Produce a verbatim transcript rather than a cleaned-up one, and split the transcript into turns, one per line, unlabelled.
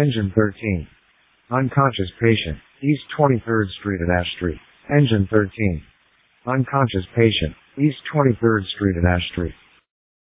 Engine thirteen. Unconscious patient. East twenty-third Street at Ash Street. Engine thirteen. Unconscious patient. East twenty-third Street at Ash Street.